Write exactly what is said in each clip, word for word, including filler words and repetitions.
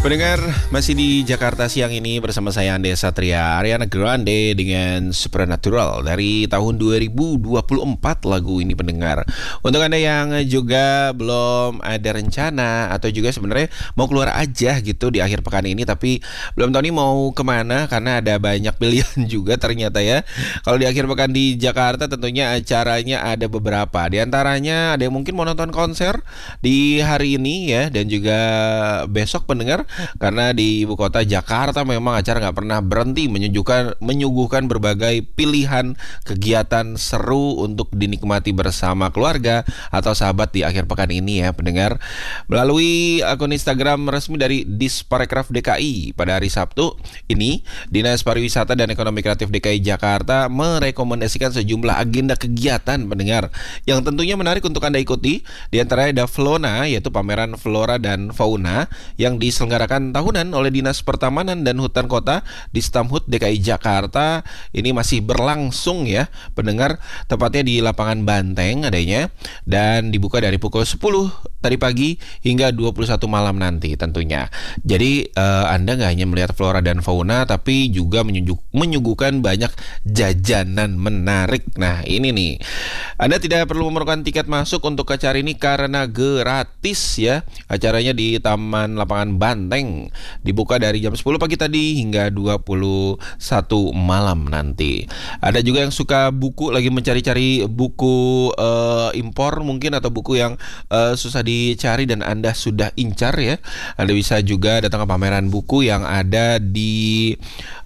Pendengar, masih di Jakarta siang ini bersama saya Ande Satria. Ariana Grande dengan Supernatural dari tahun dua ribu dua puluh empat lagu ini, pendengar. Untuk Anda yang juga belum ada rencana atau juga sebenarnya mau keluar aja gitu di akhir pekan ini tapi belum tahu nih mau kemana karena ada banyak pilihan juga ternyata ya. Kalau di akhir pekan di Jakarta tentunya acaranya ada beberapa. Di antaranya ada yang mungkin mau nonton konser di hari ini ya, dan juga besok, pendengar. Karena di ibu kota Jakarta memang acara nggak pernah berhenti menyuguhkan menyuguhkan berbagai pilihan kegiatan seru untuk dinikmati bersama keluarga atau sahabat di akhir pekan ini ya, pendengar. Melalui akun Instagram resmi dari Disparekraf D K I pada hari Sabtu ini, Dinas Pariwisata dan Ekonomi Kreatif D K I Jakarta merekomendasikan sejumlah agenda kegiatan, pendengar, yang tentunya menarik untuk Anda ikuti. Di antaranya ada Flona, yaitu pameran flora dan fauna yang diselenggarakan tahunan oleh Dinas Pertamanan dan Hutan Kota di Stamhut D K I Jakarta. Ini masih berlangsung ya, pendengar, tepatnya di lapangan Banteng adanya, dan dibuka dari pukul sepuluh tadi pagi hingga dua puluh satu malam nanti tentunya. Jadi eh, Anda nggak hanya melihat flora dan fauna tapi juga menyuguh, menyuguhkan banyak jajanan menarik. Nah ini nih, Anda tidak perlu memerlukan tiket masuk untuk acara ini karena gratis ya. Acaranya di Taman Lapangan Banteng, dibuka dari jam sepuluh pagi tadi hingga dua puluh satu malam nanti. Ada juga yang suka buku, lagi mencari-cari buku uh, impor mungkin, atau buku yang uh, susah dicari dan Anda sudah incar ya. Anda bisa juga datang ke pameran buku yang ada di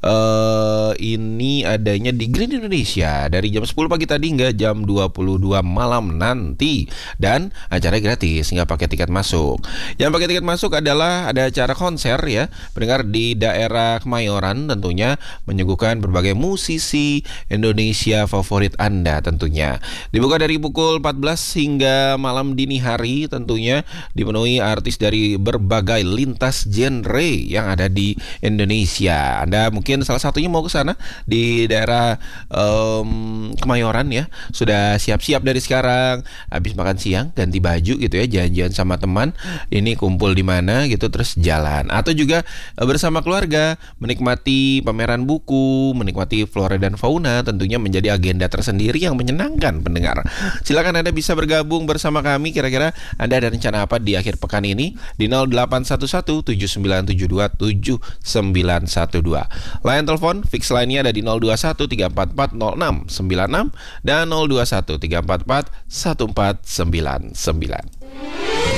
uh, ini adanya di Green Indonesia dari jam sepuluh pagi tadi hingga jam dua puluh dua malam nanti, dan acaranya gratis, nggak pakai tiket masuk. Yang pakai tiket masuk adalah ada acara konser ya, pendengar, di daerah Kemayoran, tentunya menyuguhkan berbagai musisi Indonesia favorit Anda tentunya. Dibuka dari pukul empat belas hingga malam dini hari, tentunya dipenuhi artis dari berbagai lintas genre yang ada di Indonesia. Anda mungkin salah satunya mau ke sana di daerah um, Kemayoran ya. Sudah siap-siap dari sekarang, habis makan siang ganti baju gitu ya, janjian sama teman, ini kumpul di mana gitu terus jalan, atau juga bersama keluarga menikmati pameran buku, menikmati flora dan fauna, tentunya menjadi agenda tersendiri yang menyenangkan, pendengar. Silakan Anda bisa bergabung bersama kami. Kira-kira Anda ada rencana apa di akhir pekan ini? Di nol delapan satu satu tujuh sembilan tujuh dua tujuh sembilan satu dua. Line telepon fix lainnya ada di nol dua satu tiga empat empat nol enam sembilan enam dan nol dua satu tiga empat empat satu empat sembilan sembilan.